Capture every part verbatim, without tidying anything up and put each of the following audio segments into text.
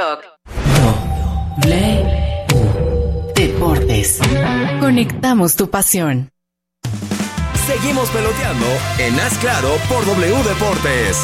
TikTok. W Deportes. Conectamos tu pasión. Seguimos peloteando en Haz Claro por W Deportes.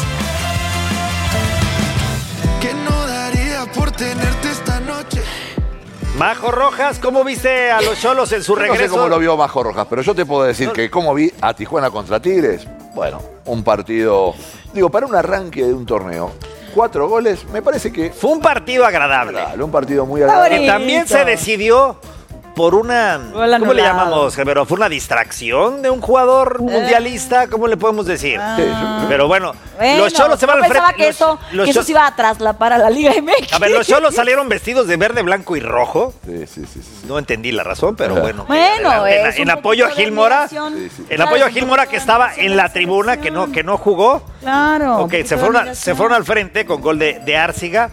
¿Qué no daría por tenerte esta noche? Majo Rojas, ¿cómo viste a los Xolos en su regreso? No sé cómo lo vio Majo Rojas, pero yo te puedo decir que cómo vi a Tijuana contra Tigres. Bueno, un partido, digo, para un arranque de un torneo, cuatro goles, me parece que... Fue un partido agradable. Claro, un partido muy agradable. Que también se decidió por una... ¿Cómo le llamamos, Gemero? ¿Fue una distracción de un jugador mundialista? ¿Cómo le podemos decir? Ah. Pero bueno, bueno, los Xolos se van al frente. Pensaba que, eso, los, que eso se iba a traslapar a la Liga M X. A ver, los Xolos salieron vestidos de verde, blanco y rojo. Sí, sí, sí, sí. No entendí la razón, pero Ajá. bueno. Bueno, en, es en, un en apoyo a poquito de Gil Mora. admiración. Sí, sí. En apoyo a Gil Mora, que estaba en la tribuna, que no, que no jugó. Claro. Ok, se fueron, a, se fueron al frente con gol de, de Árciga.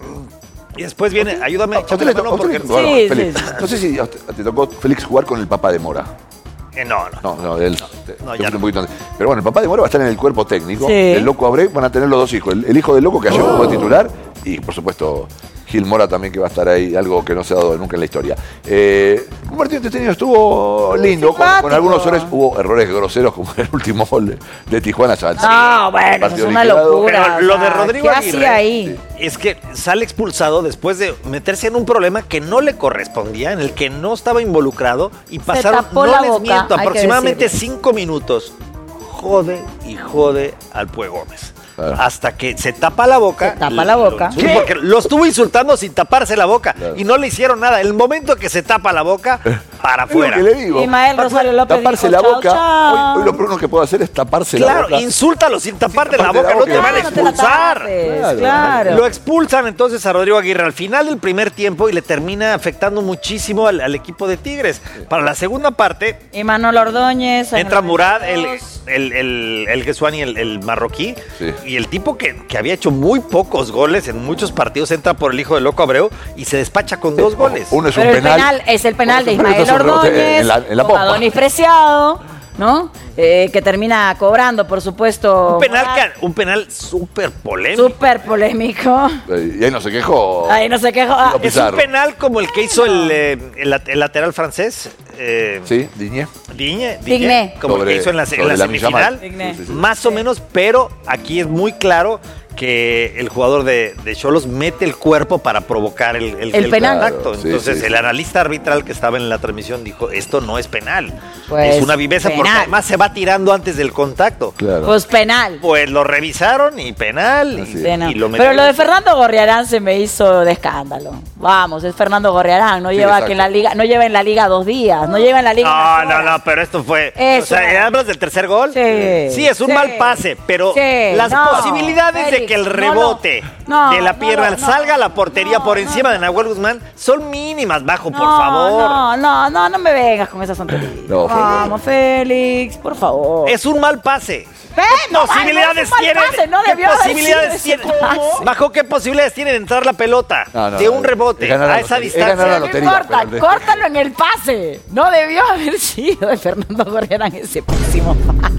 Y después viene, ¿A ayúdame, usted échame le la mano tocó- a usted porque... le tocó- Sí, Félix, sí, sí. no sé si a usted- te tocó Félix jugar con el papá de Mora. Eh, no, no. No, no, él. te- no, te ya fuiste no. un poquito antes. Pero bueno, el papá de Mora va a estar en el cuerpo técnico. Sí. El Loco Abreu van a tener los dos hijos. El, el hijo del Loco, que ayer jugó de titular, y por supuesto Gil Mora también, que va a estar ahí, algo que no se ha dado nunca en la historia. Eh, un partido entretenido, estuvo lindo, con, con algunos errores. Hubo errores groseros, como el último gol de, de Tijuana. Ya, No, bueno, eso partido es una liquidado. locura. Pero o lo sea, de Rodrigo ¿qué Aguirre hacía ahí? es que sale expulsado después de meterse en un problema que no le correspondía, en el que no estaba involucrado, y pasaron, tapó no la les boca, miento, hay que aproximadamente decirlo. cinco minutos. Jode y jode al Pue Gómez. Claro. Hasta que se tapa la boca. Se tapa la boca. Sí, porque lo estuvo insultando sin taparse la boca. Claro. Y no le hicieron nada. El momento que se tapa la boca, para Es lo afuera. que le digo. Ismael Rosario López Taparse dijo, la chao, boca. chao. Hoy, hoy lo primero que puedo hacer es taparse la Claro, boca. insúltalo sin taparte Sin la taparte boca, la no boca. te van a No, no te la expulsar. tapes, Claro. claro. Lo expulsan entonces a Rodrigo Aguirre al final del primer tiempo y le termina afectando muchísimo al, al equipo de Tigres. Para la segunda parte, Y Manolo Ordóñez. entra Murad, el, veintidós. el, el, el Gesuani, el, el marroquí, Sí. y el tipo que, que había hecho muy pocos goles en muchos partidos, entra por el hijo de Loco Abreu y se despacha con dos goles. Uno es un Pero el penal. penal es el penal de Otro Ismael es un rebote Ordóñez, en la- en la con pompa. Adonis Preciado, ¿no? Eh, que termina cobrando, por supuesto. Un penal, Murad. que- un penal súper polémico. Súper polémico. Y ahí no se quejó. Ahí no sé qué. Lo ah, Es un Pizarro. penal como el que hizo el, eh, el, lat- el lateral francés. Eh, Sí, Diñé. Digne, Digné. como el Sobre- que hizo en la, en sobre la la semifinal. Digné. Sí, sí, sí. Más o menos, pero aquí es muy claro que el jugador de de Xolos mete el cuerpo para provocar el, el, El penal. contacto. Claro, sí, Entonces sí, el sí. analista arbitral que estaba en la transmisión dijo, esto no es penal. Pues, es una viveza porque penal. además se va tirando antes del contacto. Claro. Pues penal. Pues lo revisaron y penal. Así Y, es. Penal. y lo Pero lo de metieron. Fernando Gorriarán se me hizo de escándalo. Vamos, es Fernando Gorriarán, no Sí, lleva exacto. que en la liga, no lleva en la liga dos días, no lleva en la liga. No, unas no, horas. no, pero esto fue. Eso. O sea, ¿hablas del tercer gol? Sí. Sí, es un Sí. mal pase, pero Sí, las no, posibilidades de Félix, que el no lo- rebote no, de la no pierna lo- no, salga a la portería no, por no, encima no. de Nahuel Guzmán son mínimas, bajo, por No, favor. No, no, no, no me vengas con esas tonterías. No, Vamos, Félix, por favor. Es un mal pase. ¿Qué? ¿Qué No, posibilidades no, es un mal tienen? pase, no ¿Qué debió haber posibilidades sido ese tienen? pase. ¿Bajo qué posibilidades tienen de entrar la pelota? No, no, de no, un rebote es ganar la a esa lotería, es ganar distancia. la No lotería, importa, pero- córtalo en el pase. No debió haber sido de Fernando Gorriarán ese próximo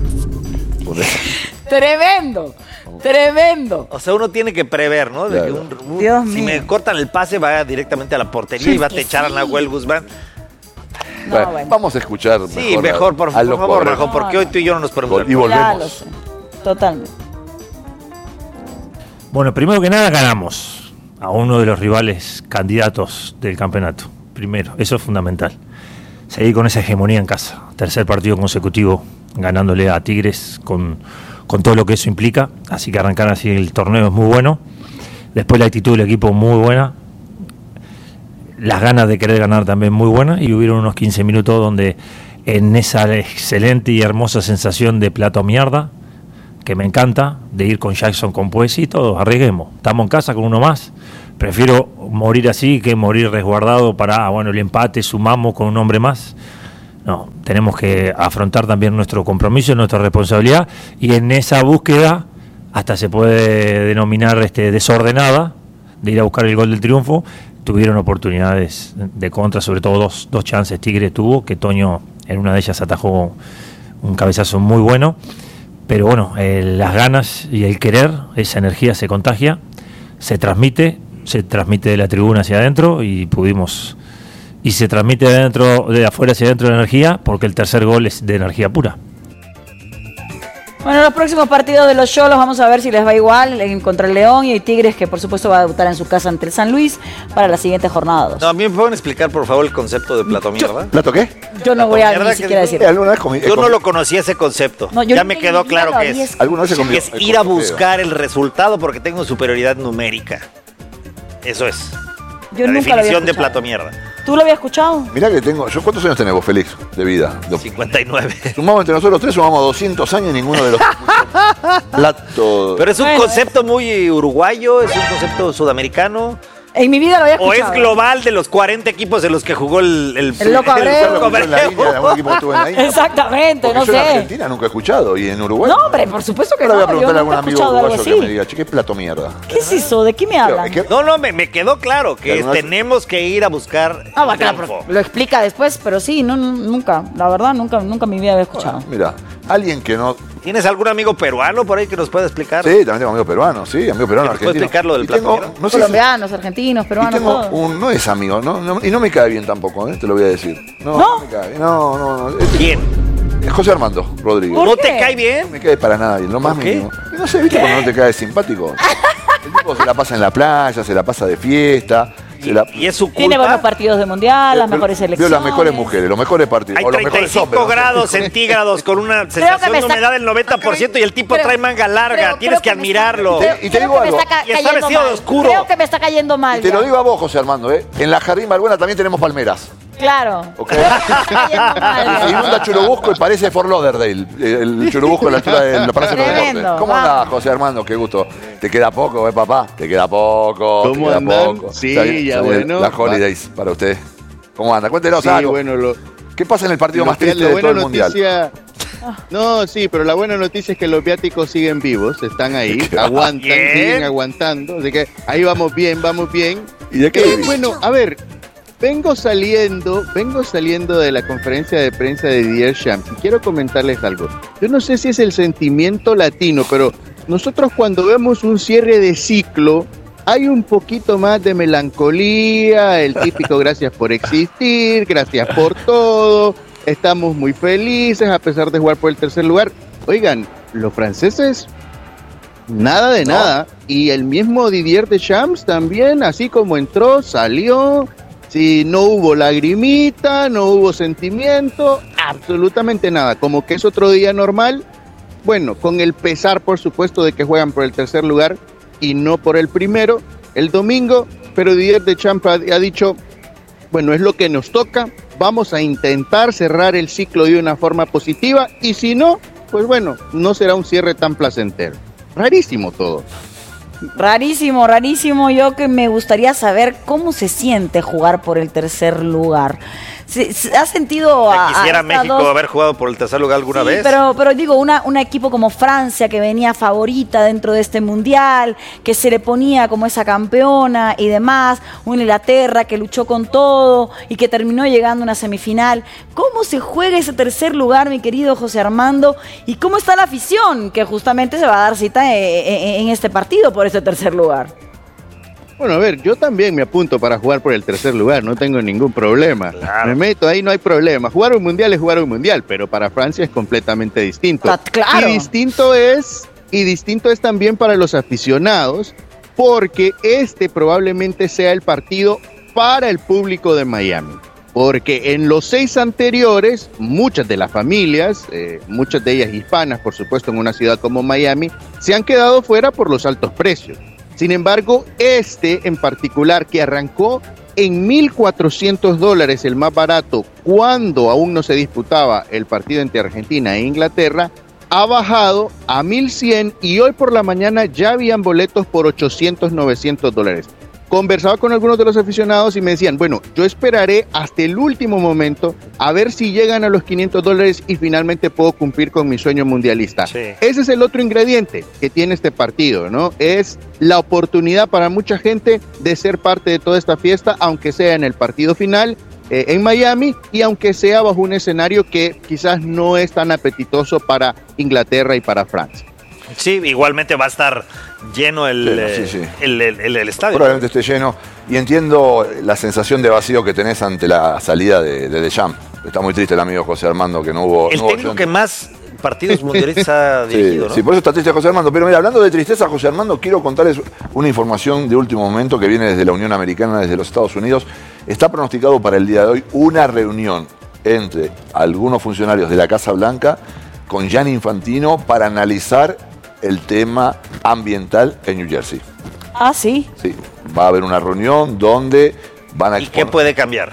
pase. Tremendo, tremendo. O sea, uno tiene que prever, ¿no? De que Claro. un- un- Dios si mío. me cortan el pase, va directamente a la portería Sí, y va a que techar a sí. Nahuel Guzmán. No, Bueno, bueno. Vamos a escuchar mejor. Sí, mejor, por, al por Loco favor, Abreu. Majo, porque hoy tú y yo no nos ponemos de Y acuerdo. Ya volvemos. lo sé, totalmente. Bueno, primero que nada ganamos a uno de los rivales candidatos del campeonato. Primero, eso es fundamental. Seguir con esa hegemonía en casa. Tercer partido consecutivo ganándole a Tigres con, con todo lo que eso implica. Así que arrancar así el torneo es muy bueno. Después la actitud del equipo muy buena. Las ganas de querer ganar también muy buenas. Y hubieron unos quince minutos donde en esa excelente y hermosa sensación de plato a mierda, que me encanta, de ir con Jackson con Poesí, todos arriesguemos. Estamos en casa con uno más. Prefiero morir así que morir resguardado para, ah, bueno, el empate, sumamos con un hombre más. No, tenemos que afrontar también nuestro compromiso, nuestra responsabilidad, y en esa búsqueda, hasta se puede denominar este, desordenada, de ir a buscar el gol del triunfo. Tuvieron oportunidades de contra, sobre todo dos, dos chances Tigre tuvo, que Toño en una de ellas atajó un cabezazo muy bueno. Pero bueno, eh, las ganas y el querer, esa energía se contagia, se transmite, se transmite de la tribuna hacia adentro y pudimos... Y se transmite de, adentro, de afuera hacia adentro de energía porque el tercer gol es de energía pura. Bueno, los próximos partidos de los Xolos vamos a ver si les va igual en contra el León y el Tigres, que por supuesto va a debutar en su casa ante el San Luis para la siguiente jornada dos. No, ¿a mí me pueden explicar por favor el concepto de plato mierda? ¿Plato qué? Yo no voy a ni siquiera decir. ¿Alguna vez comí, Yo comí? no lo conocía ese concepto. No, yo ya no me tengo quedó ni claro idea, que ni es. es- ¿Alguna vez se comió? Es ir a buscar el resultado porque tengo superioridad numérica. Eso es. Yo la nunca lo había definición de escuchado. plato mierda. ¿Tú lo habías escuchado? Mirá que tengo... ¿Yo cuántos años tenés vos, Félix, de vida? Do- cincuenta y nueve. Sumamos entre nosotros tres, sumamos doscientos años y ninguno de los... plato... Pero es un Bueno, concepto muy uruguayo, es un concepto sudamericano. En mi vida lo había ¿O escuchado. es global de los cuarenta equipos en los que jugó el... El, El Loco Abreu. Loco Abreu en la India, algún equipo que estuvo en la India. Exactamente, Porque no yo en sé. Argentina nunca he escuchado y en Uruguay. No, hombre, por supuesto que Ahora no. voy a preguntarle a Yo algún nunca he amigo escuchado algo uruguayo que me así. diga, che, ¿qué plato mierda? ¿Qué es eso? ¿De qué me hablan? Es que- No, no, me, me quedó claro que ¿Alguna vez? tenemos que ir a buscar Ah, va, el claro, triunfo. pero lo explica después, pero sí, no, no, nunca. La verdad, nunca, nunca en mi vida había escuchado. Mira, alguien que no... ¿Tienes algún amigo peruano por ahí que nos pueda explicar? Sí, también tengo amigos peruanos, sí, amigos peruanos, ¿Me puedes argentinos. explicar lo del Y plato tengo- mierda? no sé si- Colombianos, argentinos, y peruanos, tengo todos. un... No es amigo, no, no- y no me cae bien tampoco, ¿eh? Te lo voy a decir. No, ¿No? me cae bien. No, no, no. Este- ¿Quién? Es José Armando Rodríguez. ¿Por ¿No qué? te cae No bien? me cae para nada bien, lo más ¿Por qué? mínimo. Y no sé, ¿viste cuando no te cae simpático? El tipo se la pasa en la playa, se la pasa de fiesta. Se la... ¿Y es su Tiene buenos culpa? partidos de mundial, las Vio- mejores vio selecciones. las mejores mujeres, los mejores partidos. Hay o los treinta y mejores cinco hombres, no sé. grados centígrados con una que sensación me de está- humedad del noventa por ciento y el tipo Creo- trae manga larga. creo- Tienes creo que me está- admirarlo. creo- Y te creo digo que me algo. está ca- Y está cayendo vestido de mal. oscuro. Creo que me está cayendo mal. Y te ya. lo digo a vos, José Armando, ¿eh? En la Jardín Balbuena también tenemos palmeras. Claro. ¿Ok? Creo que me está cayendo mal. Se inunda Churubusco y parece Fort Lauderdale. El Churubusco en la altura del Palacio de los Tremendo, Deportes. ¿Cómo vamos. andás, José Armando? Qué gusto. ¿Te queda poco, eh, papá? ¿Te queda poco? ¿Te ¿Cómo queda andan? poco? Sí, Está bien, ya está bien. bueno. Las holidays para usted. ¿Cómo anda? Cuéntenos Sí, algo. bueno, lo, ¿Qué pasa en el partido lo más que- triste la de buena todo el mundial? noticia. No, sí, pero la buena noticia es que los viáticos siguen vivos, están ahí, aguantan, Bien. siguen aguantando, así que ahí vamos bien, vamos bien. ¿Y de qué Eh, vivís? bueno, a ver, vengo saliendo, vengo saliendo de la conferencia de prensa de Didier Champs y quiero comentarles algo. Yo no sé si es el sentimiento latino, pero nosotros cuando vemos un cierre de ciclo hay un poquito más de melancolía, el típico gracias por existir, gracias por todo, estamos muy felices a pesar de jugar por el tercer lugar. Oigan, los franceses, nada de No. nada. Y el mismo Didier Deschamps también, así como entró, salió. Si no hubo lagrimita, no hubo sentimiento, absolutamente nada. Como que es otro día normal. Bueno, con el pesar, por supuesto, de que juegan por el tercer lugar y no por el primero, el domingo. Pero Didier Deschamps ha, ha dicho, bueno, es lo que nos toca. Vamos a intentar cerrar el ciclo de una forma positiva. Y si no, pues bueno, no será un cierre tan placentero. Rarísimo todo. Rarísimo, rarísimo. Yo que me gustaría saber cómo se siente jugar por el tercer lugar. ¿Se, se ha sentido a, Ya quisiera a estas México dos- haber jugado por el tercer lugar alguna Sí, vez. Pero, pero digo, una, un equipo como Francia que venía favorita dentro de este mundial, que se le ponía como esa campeona y demás, una Inglaterra que luchó con todo y que terminó llegando a una semifinal. ¿Cómo se juega ese tercer lugar, mi querido José Armando? ¿Y cómo está la afición que justamente se va a dar cita en, en este partido por ese tercer lugar? Bueno, a ver, yo también me apunto para jugar por el tercer lugar, no tengo ningún problema. Claro. Me meto ahí, no hay problema. Jugar un mundial es jugar un mundial, pero para Francia es completamente distinto. Ah, claro. Y distinto es, y distinto es también para los aficionados, porque este probablemente sea el partido para el público de Miami. Porque en los seis anteriores, muchas de las familias, eh, muchas de ellas hispanas, por supuesto, en una ciudad como Miami, se han quedado fuera por los altos precios. Sin embargo, este en particular, que arrancó en mil cuatrocientos dólares, el más barato, cuando aún no se disputaba el partido entre Argentina e Inglaterra, ha bajado a mil cien y hoy por la mañana ya habían boletos por ochocientos, novecientos dólares. Conversaba con algunos de los aficionados y me decían, bueno, yo esperaré hasta el último momento a ver si llegan a los quinientos dólares y finalmente puedo cumplir con mi sueño mundialista. Sí. Ese es el otro ingrediente que tiene este partido, ¿no? Es la oportunidad para mucha gente de ser parte de toda esta fiesta, aunque sea en el partido final eh, en Miami y aunque sea bajo un escenario que quizás no es tan apetitoso para Inglaterra y para Francia. Sí, igualmente va a estar lleno el, Sí, sí, sí. el, el, el, el estadio. Probablemente esté lleno. Y entiendo la sensación de vacío que tenés ante la salida de, de Deschamps. Está muy triste el amigo José Armando que no hubo... El no hubo técnico opción. que más partidos mundialistas ha Sí, dirigido, ¿no? sí, por eso está triste José Armando. Pero mira, hablando de tristeza, José Armando, quiero contarles una información de último momento que viene desde la Unión Americana, desde los Estados Unidos. Está pronosticado para el día de hoy una reunión entre algunos funcionarios de la Casa Blanca con Gianni Infantino para analizar el tema ambiental en New Jersey. Ah, sí. Sí, va a haber una reunión donde van a ¿Y qué puede cambiar?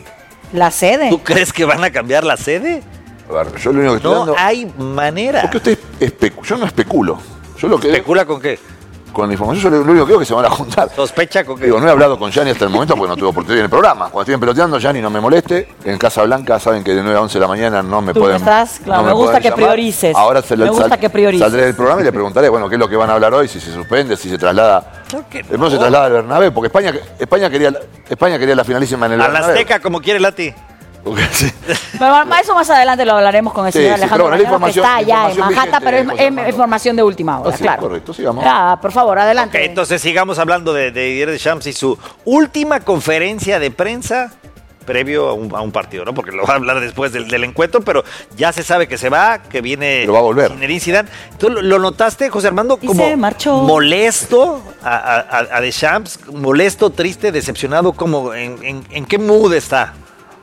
La sede. ¿Tú crees que van a cambiar la sede? A ver, yo lo único que estoy No dando... hay manera. Porque usted especu... Yo no especulo. Yo lo que... ¿Especula con qué? Con la información, yo lo único que creo que se van a juntar. ¿Sospecha con qué? Digo, no he hablado con Gianni hasta el momento porque no tuve oportunidad en el programa. Cuando estén peloteando, Gianni no me moleste. En Casa Blanca saben que de nueve a once de la mañana no me Tú pueden. estás, claro, no me gusta pueden que llamar. priorices. Ahora se Me gusta sal- que priorices. Saldré del programa y le preguntaré, bueno, qué es lo que van a hablar hoy, si se suspende, si se traslada. Creo que No, se no. traslada al Bernabéu, porque España, España, quería, España quería la finalísima en el A la Bernabéu. Azteca, como quiere Lati. Porque, sí. Pero ma- eso más adelante lo hablaremos con el Sí, señor sí, Alejandro pero bueno, la Mañano, que información- está allá en información Manhattan, pero es, vigente, José es Armando. información de última hora, Ah, sí, claro. correcto, sigamos. Ya, por favor, adelante. Ok, entonces sigamos hablando de, de Didier Deschamps y su última conferencia de prensa previo a un, a un partido, ¿no? Porque lo va a hablar después del, del encuentro, pero ya se sabe que se va, que viene Pero va a volver. Zinedine Zidane. ¿Tú lo, lo notaste, José Armando, Y como se marchó. molesto a, a, a Deschamps? ¿Molesto, triste, decepcionado? ¿Cómo, en, en, ¿En qué mood está?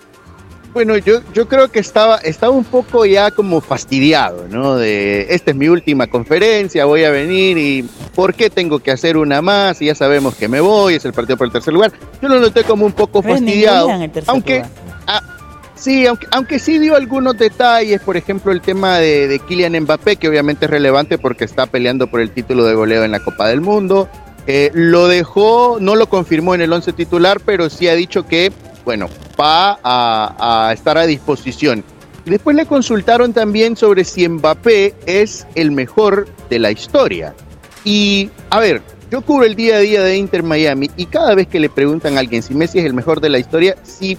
Bueno, yo, yo creo que estaba, estaba un poco ya como fastidiado, ¿no? De, esta es mi última conferencia, voy a venir y ¿por qué tengo que hacer una más? Y ya sabemos que me voy, es el partido por el tercer lugar. Yo lo noté como un poco Pero es fastidiado, ninguna en el tercer aunque, lugar. ah, sí, aunque, aunque sí dio algunos detalles, por ejemplo, el tema de, de Kylian Mbappé, que obviamente es relevante porque está peleando por el título de goleo en la Copa del Mundo. Eh, lo dejó, no lo confirmó en el once titular, pero sí ha dicho que, bueno, va a, a estar a disposición. Y después le consultaron también sobre si Mbappé es el mejor de la historia. Y, a ver, yo cubro el día a día de Inter Miami y cada vez que le preguntan a alguien si Messi es el mejor de la historia, si,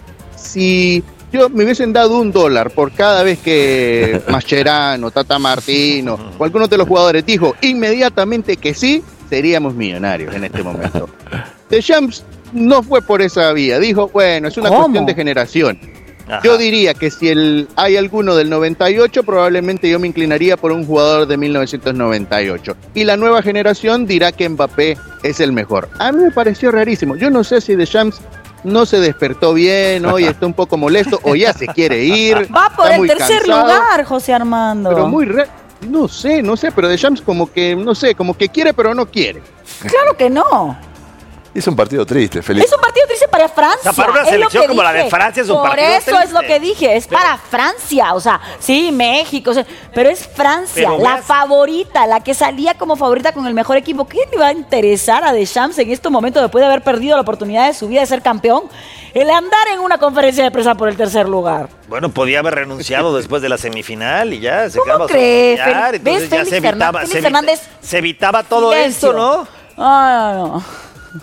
si yo me hubiesen dado un dólar por cada vez que Mascherano, Tata Martino o alguno de los jugadores dijo inmediatamente que sí, seríamos millonarios en este momento. Deschamps no fue por esa vía, dijo, bueno, es una ¿Cómo? cuestión de generación. Ajá. Yo diría que si el, hay alguno del noventa y ocho, probablemente yo me inclinaría por un jugador de mil novecientos noventa y ocho. Y la nueva generación dirá que Mbappé es el mejor. A mí me pareció rarísimo. Yo no sé si Deschamps no se despertó bien, hoy está un poco molesto o ya se quiere ir. Va por está el muy tercer cansado, lugar, José Armando. Pero muy raro. No sé, no sé, pero Deschamps como que, no sé, como que quiere pero no quiere. Claro que no. Es un partido triste, Felipe. Es un partido triste para Francia. O sea, para una es lo selección que como la de dije. Francia es un Por partido eso es triste. lo que dije, es Pero- para Francia, o sea, sí, México, o sea, pero es Francia, Pero la veas- favorita, la que salía como favorita con el mejor equipo. ¿Qué le va a interesar a Deschamps en estos momentos después de haber perdido la oportunidad de su vida de ser campeón? El andar en una conferencia de prensa por el tercer lugar. Bueno, podía haber renunciado después de la semifinal y ya se ¿Cómo quedaba crees? sin pelear, Fel- entonces ¿ves, ya Félix se evitaba, Fernández? se, Félix evita- Fernández, se evitaba todo silencio. esto, ¿no? Ah, no, no.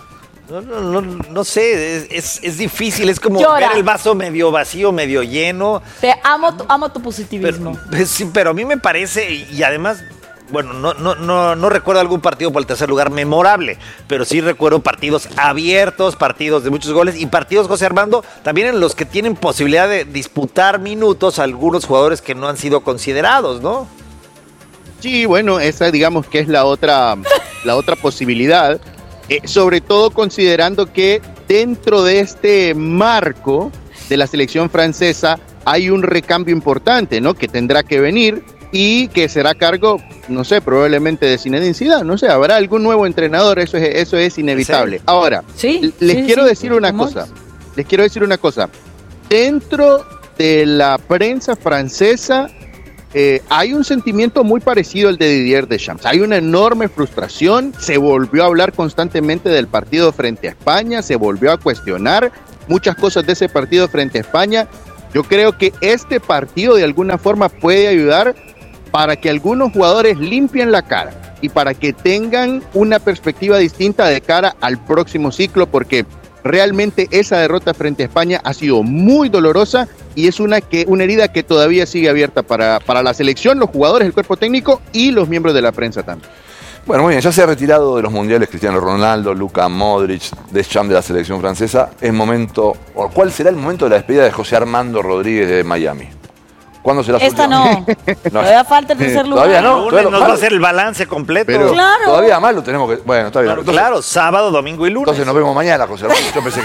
No, no, no, no sé, es, es, es difícil, es como Llora. ver el vaso medio vacío, medio lleno. Te amo tu, amo tu Pero, positivismo. sí, pero a mí me parece, y además, bueno, no, no, no, no recuerdo algún partido por el tercer lugar memorable, pero sí recuerdo partidos abiertos, partidos de muchos goles y partidos, José Armando, también en los que tienen posibilidad de disputar minutos a algunos jugadores que no han sido considerados, ¿no? Sí, bueno, esa digamos que es la otra, la otra posibilidad, eh, sobre todo considerando que dentro de este marco de la selección francesa hay un recambio importante, ¿no? Que tendrá que venir y que será a cargo, no sé, probablemente de Zinedine Zidane, no sé, habrá algún nuevo entrenador, eso es, eso es inevitable. ¿Sí? Ahora, Sí, les sí, quiero sí, decir una ¿cómo cosa, es? les quiero decir una cosa, dentro de la prensa francesa eh, hay un sentimiento muy parecido al de Didier Deschamps. Hay una enorme frustración, se volvió a hablar constantemente del partido frente a España, se volvió a cuestionar muchas cosas de ese partido frente a España. Yo creo que este partido de alguna forma puede ayudar para que algunos jugadores limpien la cara y para que tengan una perspectiva distinta de cara al próximo ciclo, porque realmente esa derrota frente a España ha sido muy dolorosa y es una, que, una herida que todavía sigue abierta para, para la selección, los jugadores, el cuerpo técnico y los miembros de la prensa también. Bueno, muy bien, ya se ha retirado de los mundiales Cristiano Ronaldo, Luka Modric, Deschamps de la selección francesa. Es momento, o ¿cuál será el momento de la despedida de José Armando Rodríguez de Miami? ¿Cuándo será su Esta última? no. No. Todavía falta el tercer lugar. Todavía no. Lunes todavía nos mal. va a hacer el balance completo. Pero Claro. todavía más lo tenemos que... Bueno, está bien. Claro, Entonces, claro, sábado, domingo y lunes. entonces nos vemos mañana, José Armando. Yo pensé que